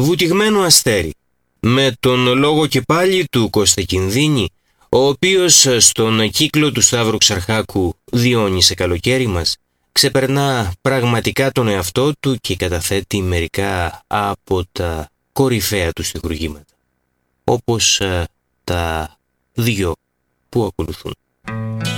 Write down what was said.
Βουτυγμένο αστέρι, με τον λόγο και πάλι του Κωστακινδύνη, ο οποίος στον κύκλο του Σταύρου Ξαρχάκου «Διόνυσε καλοκαίρι μας» ξεπερνά πραγματικά τον εαυτό του και καταθέτει μερικά από τα κορυφαία του στιχουργήματα, όπως τα δύο που ακολουθούν.